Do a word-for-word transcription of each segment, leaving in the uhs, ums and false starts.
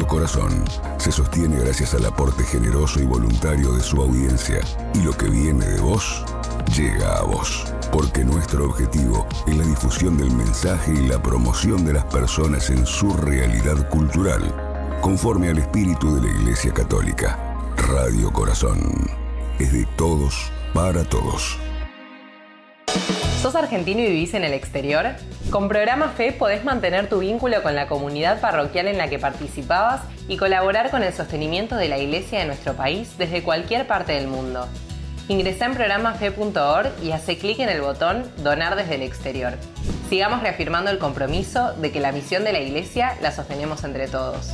Radio Corazón se sostiene gracias al aporte generoso y voluntario de su audiencia. Y lo que viene de vos, llega a vos. Porque nuestro objetivo es la difusión del mensaje y la promoción de las personas en su realidad cultural, conforme al espíritu de la Iglesia Católica. Radio Corazón es de todos para todos. ¿Sos argentino y vivís en el exterior? Con Programa Fe podés mantener tu vínculo con la comunidad parroquial en la que participabas y colaborar con el sostenimiento de la Iglesia de nuestro país desde cualquier parte del mundo. Ingresá en programa fe punto org y hace clic en el botón Donar desde el exterior. Sigamos reafirmando el compromiso de que la misión de la Iglesia la sostenemos entre todos.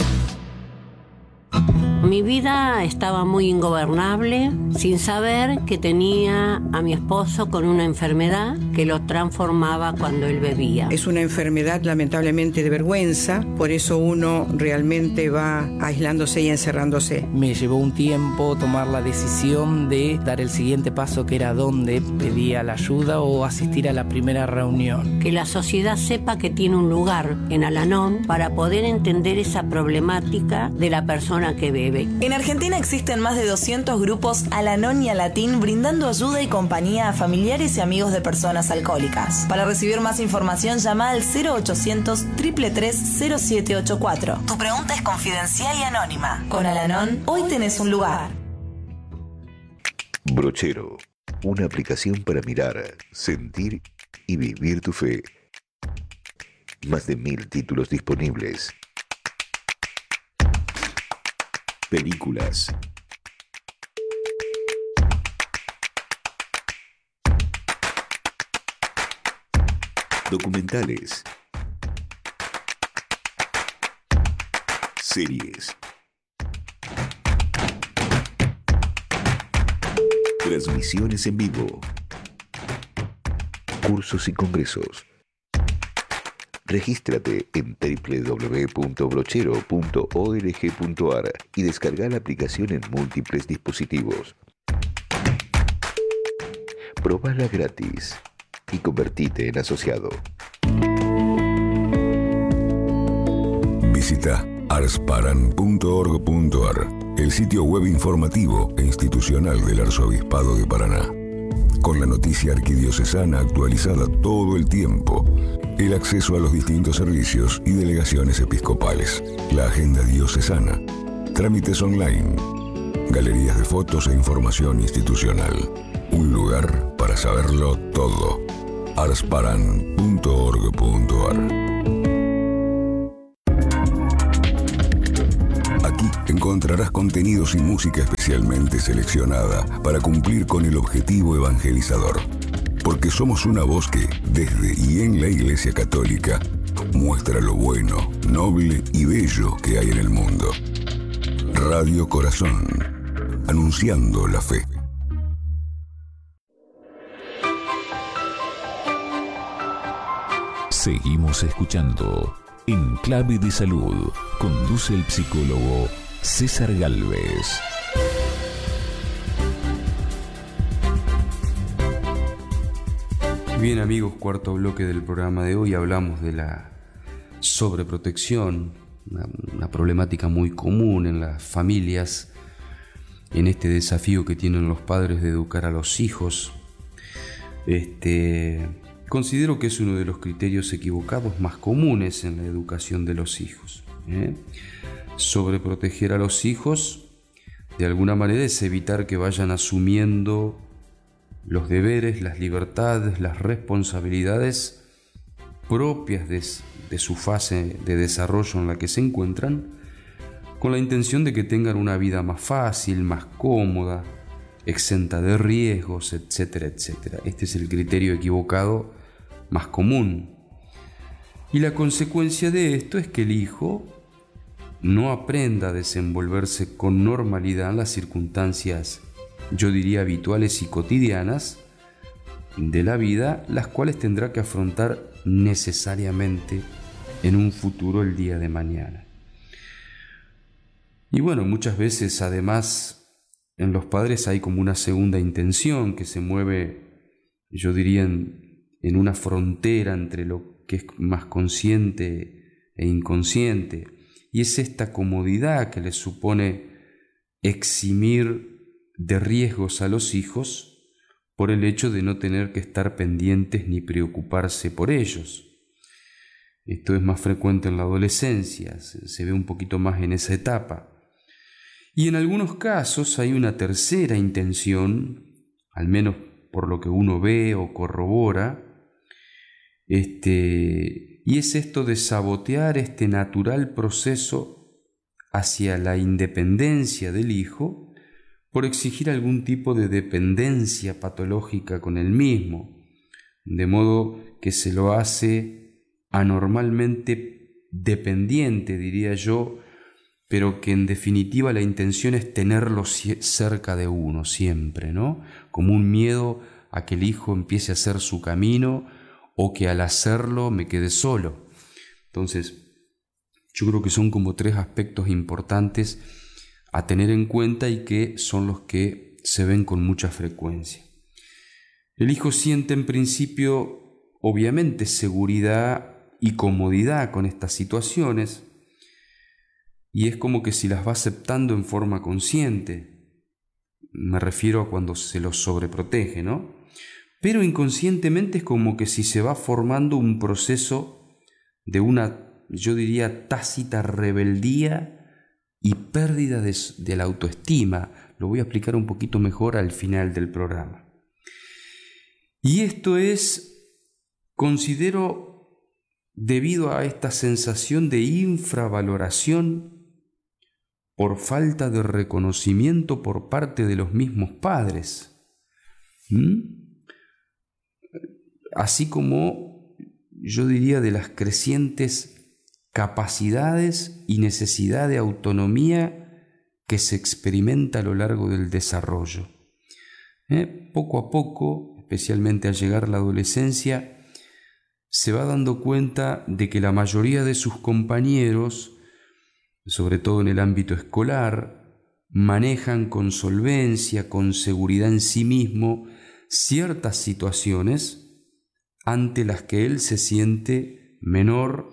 Mi vida estaba muy ingobernable, sin saber que tenía a mi esposo con una enfermedad que lo transformaba cuando él bebía. Es una enfermedad lamentablemente de vergüenza, por eso uno realmente va aislándose y encerrándose. Me llevó un tiempo tomar la decisión de dar el siguiente paso, que era dónde pedía la ayuda o asistir a la primera reunión. Que la sociedad sepa que tiene un lugar en Al-Anon para poder entender esa problemática de la persona que bebe. En Argentina existen más de doscientos grupos Al-Anon y Alatín brindando ayuda y compañía a familiares y amigos de personas alcohólicas. Para recibir más información llama al cero ochocientos, tres tres tres, cero siete ocho cuatro. Tu pregunta es confidencial y anónima. Con Al-Anon, hoy tenés un lugar. Brochero, una aplicación para mirar, sentir y vivir tu fe. Más de mil títulos disponibles. Películas, documentales, series, transmisiones en vivo, cursos y congresos. Regístrate en doble u doble u doble u punto brochero punto org punto a r y descarga la aplicación en múltiples dispositivos. Probala gratis y convertite en asociado. Visita arsparan punto org punto a r, el sitio web informativo e institucional del Arzobispado de Paraná. Con la noticia arquidiocesana actualizada todo el tiempo, el acceso a los distintos servicios y delegaciones episcopales, la agenda diocesana, trámites online, galerías de fotos e información institucional. Un lugar para saberlo todo. arsparan punto org punto a r. Aquí encontrarás contenidos y música especialmente seleccionada para cumplir con el objetivo evangelizador. Porque somos una voz que, desde y en la Iglesia Católica, muestra lo bueno, noble y bello que hay en el mundo. Radio Corazón, anunciando la fe. Seguimos escuchando En Clave de Salud. Conduce el psicólogo César Gálvez. Bien amigos, cuarto bloque del programa de hoy. Hablamos de la sobreprotección, una, una problemática muy común en las familias, en este desafío que tienen los padres de educar a los hijos. Este, considero que es uno de los criterios equivocados más comunes en la educación de los hijos. ¿eh? Sobreproteger a los hijos, de alguna manera, es evitar que vayan asumiendo los deberes, las libertades, las responsabilidades propias de, de su fase de desarrollo en la que se encuentran, con la intención de que tengan una vida más fácil, más cómoda, exenta de riesgos, etcétera, etcétera. Este es el criterio equivocado más común. Y la consecuencia de esto es que el hijo no aprenda a desenvolverse con normalidad en las circunstancias, yo diría, habituales y cotidianas de la vida, las cuales tendrá que afrontar necesariamente en un futuro, el día de mañana. Y bueno, muchas veces además en los padres hay como una segunda intención que se mueve, yo diría, en, en una frontera entre lo que es más consciente e inconsciente, y es esta comodidad que les supone eximir de riesgos a los hijos por el hecho de no tener que estar pendientes ni preocuparse por ellos. Esto es más frecuente en la adolescencia, se ve un poquito más en esa etapa. Y en algunos casos hay una tercera intención, al menos por lo que uno ve o corrobora, este, y es esto de sabotear este natural proceso hacia la independencia del hijo por exigir algún tipo de dependencia patológica con él mismo, de modo que se lo hace anormalmente dependiente, diría yo, pero que en definitiva la intención es tenerlo cerca de uno siempre, ¿no? Como un miedo a que el hijo empiece a hacer su camino o que al hacerlo me quede solo. Entonces, yo creo que son como tres aspectos importantes a tener en cuenta y que son los que se ven con mucha frecuencia. El hijo siente en principio, obviamente, seguridad y comodidad con estas situaciones, y es como que si las va aceptando en forma consciente. Me refiero a cuando se los sobreprotege, ¿no? Pero inconscientemente es como que si se va formando un proceso de una, yo diría, tácita rebeldía y pérdida de, de la autoestima. Lo voy a explicar un poquito mejor al final del programa. Y esto es, considero, debido a esta sensación de infravaloración por falta de reconocimiento por parte de los mismos padres. ¿Mm? Así como yo diría de las crecientes capacidades y necesidad de autonomía que se experimenta a lo largo del desarrollo. ¿Eh? Poco a poco, especialmente al llegar la adolescencia, se va dando cuenta de que la mayoría de sus compañeros, sobre todo en el ámbito escolar, manejan con solvencia, con seguridad en sí mismo, ciertas situaciones ante las que él se siente menor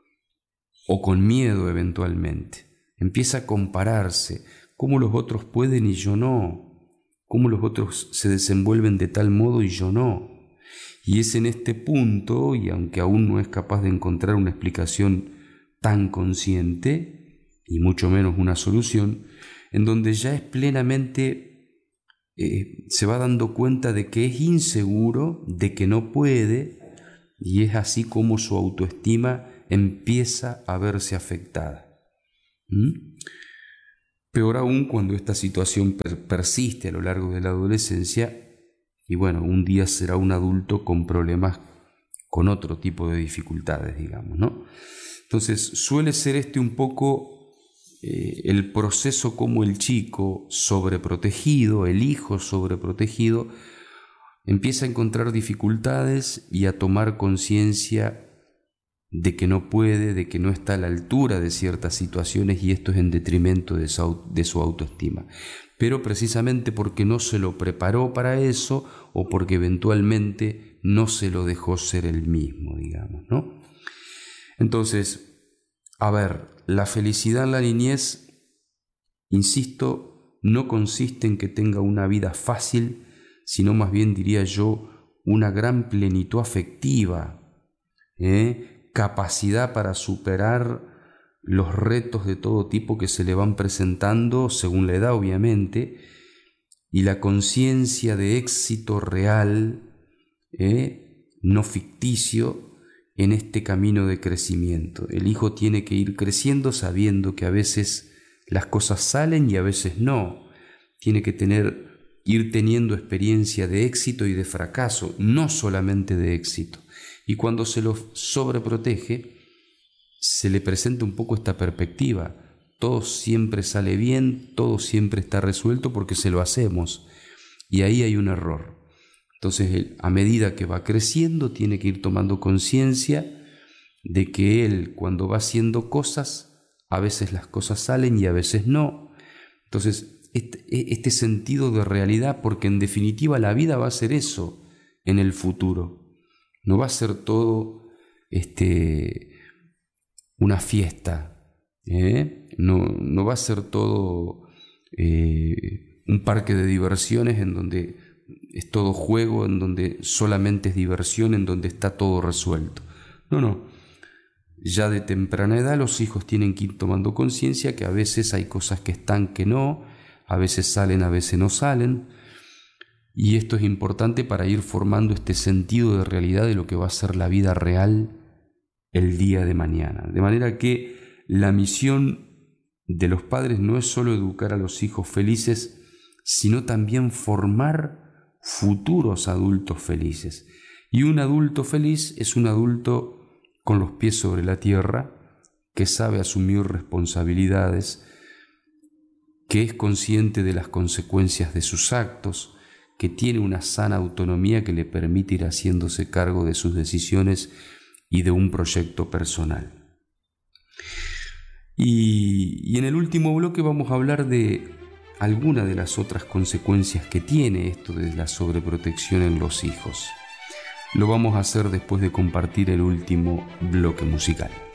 o con miedo eventualmente. Empieza a compararse, cómo los otros pueden y yo no, cómo los otros se desenvuelven de tal modo y yo no. Y es en este punto, y aunque aún no es capaz de encontrar una explicación tan consciente, y mucho menos una solución, en donde ya es plenamente, eh, se va dando cuenta de que es inseguro, de que no puede, y es así como su autoestima empieza a verse afectada. ¿Mm? Peor aún cuando esta situación per- persiste a lo largo de la adolescencia, y bueno, un día será un adulto con problemas, con otro tipo de dificultades, digamos, ¿no? Entonces, suele ser este un poco eh, el proceso como el chico sobreprotegido, el hijo sobreprotegido, empieza a encontrar dificultades y a tomar conciencia de que no puede, de que no está a la altura de ciertas situaciones, y esto es en detrimento de su, de su autoestima. Pero precisamente porque no se lo preparó para eso o porque eventualmente no se lo dejó ser él mismo, digamos, ¿no? Entonces, a ver, la felicidad en la niñez, insisto, no consiste en que tenga una vida fácil, sino más bien, diría yo, una gran plenitud afectiva, ¿eh? Capacidad para superar los retos de todo tipo que se le van presentando según la edad, obviamente, y la conciencia de éxito real, ¿eh? no ficticio, en este camino de crecimiento. El hijo tiene que ir creciendo sabiendo que a veces las cosas salen y a veces no. Tiene que tener, ir teniendo experiencia de éxito y de fracaso, no solamente de éxito. Y cuando se lo sobreprotege, se le presenta un poco esta perspectiva. Todo siempre sale bien, todo siempre está resuelto porque se lo hacemos. Y ahí hay un error. Entonces, él, a medida que va creciendo, tiene que ir tomando conciencia de que él, cuando va haciendo cosas, a veces las cosas salen y a veces no. Entonces, este, este sentido de realidad, porque en definitiva la vida va a ser eso en el futuro. No va a ser todo este, una fiesta, ¿eh? No, no va a ser todo eh, un parque de diversiones en donde es todo juego, en donde solamente es diversión, en donde está todo resuelto. No, no. Ya de temprana edad los hijos tienen que ir tomando conciencia que a veces hay cosas que están, que no, a veces salen, a veces no salen, y esto es importante para ir formando este sentido de realidad de lo que va a ser la vida real el día de mañana. De manera que la misión de los padres no es solo educar a los hijos felices, sino también formar futuros adultos felices. Y un adulto feliz es un adulto con los pies sobre la tierra, que sabe asumir responsabilidades, que es consciente de las consecuencias de sus actos, que tiene una sana autonomía que le permite ir haciéndose cargo de sus decisiones y de un proyecto personal. Y, y en el último bloque vamos a hablar de algunas de las otras consecuencias que tiene esto de la sobreprotección en los hijos. Lo vamos a hacer después de compartir el último bloque musical.